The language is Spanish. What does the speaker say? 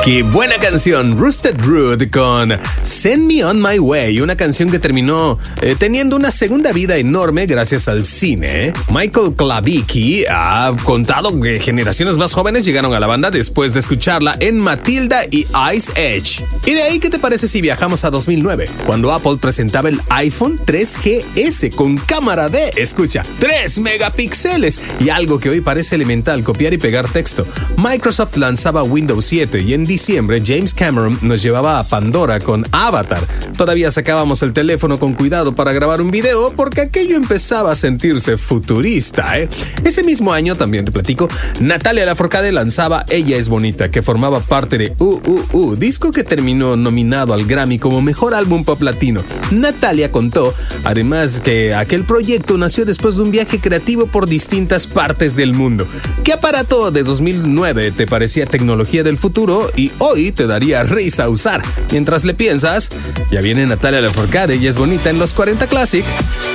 ¡Qué buena canción! Roosted Root con Send Me On My Way, una canción que terminó teniendo una segunda vida enorme gracias al cine. Michael Klavicki ha contado que generaciones más jóvenes llegaron a la banda después de escucharla en Matilda y Ice Edge. Y de ahí, ¿qué te parece si viajamos a 2009? Cuando Apple presentaba el iPhone 3GS con cámara de, escucha, 3 megapíxeles y algo que hoy parece elemental, copiar y pegar texto. Microsoft lanzaba Windows 7 y en diciembre James Cameron nos llevaba a Pandora con Avatar. Todavía sacábamos el teléfono con cuidado para grabar un video porque aquello empezaba a sentirse futurista, ¿eh? Ese mismo año, también te platico, Natalia Lafourcade lanzaba Ella es Bonita, que formaba parte de disco que terminó nominado al Grammy como Mejor Álbum Pop Latino. Natalia contó, además, que aquel proyecto nació después de un viaje creativo por distintas partes del mundo. ¿Qué aparato de 2009 te parecía tecnología del futuro y hoy te daría risa usar? Mientras le piensas, ya viene Natalia Lafourcade, Ella es Bonita en los 40 Classic.